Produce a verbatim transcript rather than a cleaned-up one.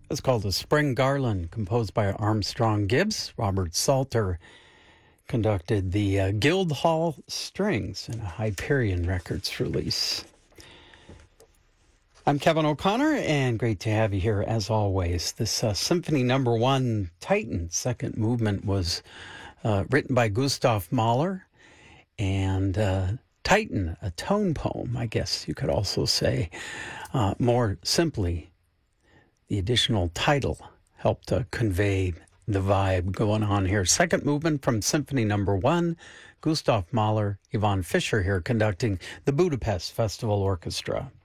It's called A Spring Garland, composed by Armstrong Gibbs. Robert Salter conducted the uh, Guildhall Strings in a Hyperion Records release. I'm Kevin O'Connor, and great to have you here as always. This uh, Symphony Number One, Titan, second movement, was uh, written by Gustav Mahler, and uh, Titan, a tone poem, I guess you could also say. Uh, more simply, the additional title helped to convey the vibe going on here. Second movement from Symphony Number One, Gustav Mahler, Yvonne Fisher here conducting the Budapest Festival Orchestra.